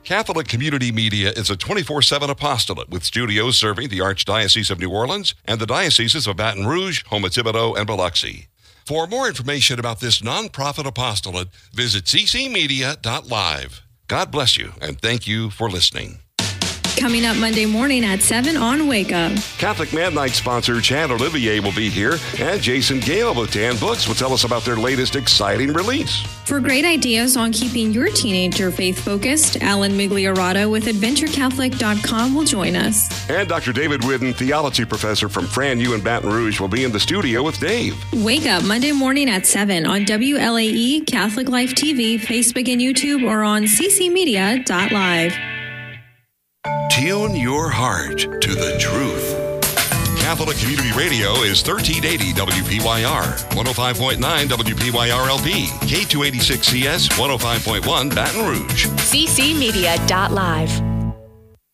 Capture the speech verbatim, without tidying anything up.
Catholic Community Media is a twenty-four seven apostolate with studios serving the Archdiocese of New Orleans and the dioceses of Baton Rouge, Houma-Thibodaux, and Biloxi. For more information about this nonprofit apostolate, visit c c media dot live. God bless you, and thank you for listening. Coming up Monday morning at seven on Wake Up. Catholic Mad Night sponsor Chad Olivier will be here, and Jason Gale with Dan Books will tell us about their latest exciting release. For great ideas on keeping your teenager faith-focused, Alan Migliorato with adventure catholic dot com will join us. And Doctor David Whidden, theology professor from Fran U in Baton Rouge, will be in the studio with Dave. Wake Up Monday morning at seven on W L A E, Catholic Life T V, Facebook and YouTube, or on c c media dot live. Tune your heart to the truth. Catholic Community Radio is thirteen eighty W P Y R, one oh five point nine W P Y R L P, K two eighty-six C S, one oh five point one Baton Rouge. c c media dot live.